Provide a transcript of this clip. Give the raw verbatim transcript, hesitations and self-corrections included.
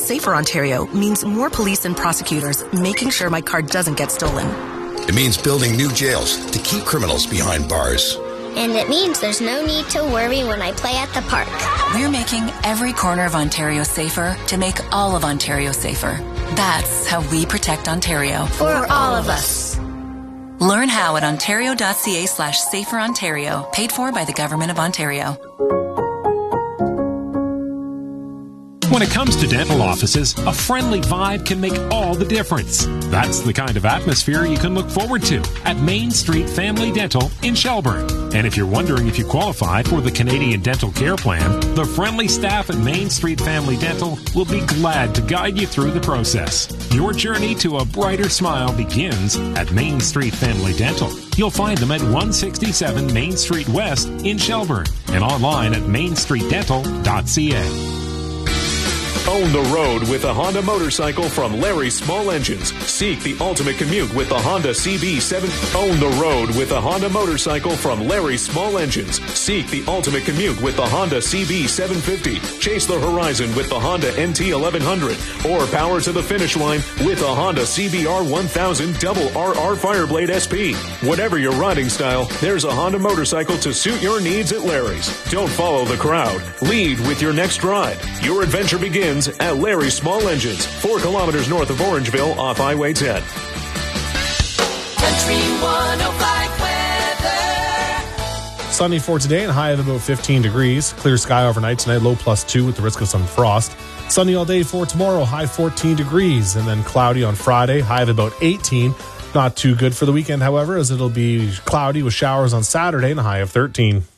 Safer Ontario means more police and prosecutors making sure my car doesn't get stolen. It means building new jails to keep criminals behind bars. And it means there's no need to worry when I play at the park. We're making every corner of Ontario safer to make all of Ontario safer. That's how we protect Ontario. For, For all of us. Learn how at ontario.ca slash safer Ontario. Paid for by the Government of Ontario. When it comes to dental offices, a friendly vibe can make all the difference. That's the kind of atmosphere you can look forward to at Main Street Family Dental in Shelburne. And if you're wondering if you qualify for the Canadian Dental Care Plan, the friendly staff at Main Street Family Dental will be glad to guide you through the process. Your journey to a brighter smile begins at Main Street Family Dental. You'll find them at one sixty-seven Main Street West in Shelburne and online at main street dental dot c a. Own the road with a Honda motorcycle from Larry Small Engines. Seek the ultimate commute with the Honda C B seven. Own the road with a Honda motorcycle from Larry Small Engines. Seek the ultimate commute with the Honda C B seven fifty. Chase the horizon with the Honda N T eleven hundred. Or power to the finish line with a Honda C B R one thousand Double R R Fireblade S P. Whatever your riding style, there's a Honda motorcycle to suit your needs at Larry's. Don't follow the crowd. Lead with your next ride. Your adventure begins at Larry Small Engines, four kilometers north of Orangeville off Highway ten. Country one oh five weather. Sunny for today and high of about fifteen degrees. Clear sky overnight tonight, low plus two with the risk of some frost. Sunny all day for tomorrow, high fourteen degrees. And then cloudy on Friday, high of about eighteen. Not too good for the weekend, however, as it'll be cloudy with showers on Saturday and a high of thirteen.